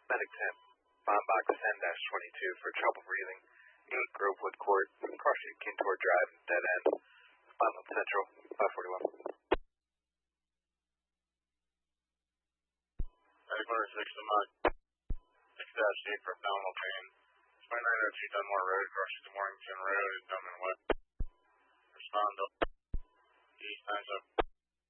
Medic 10, bond box 10-22 for trouble breathing. 8 Grovewood Court, Cross Street, Kintor Drive, dead end. Spotland Central, 541. Medic order 6 to Mud. 6-8 for abdominal pain. 2902 Dunmore Road, Cross Street to Mornington Road, Dunman West. Respond up. East 9 7.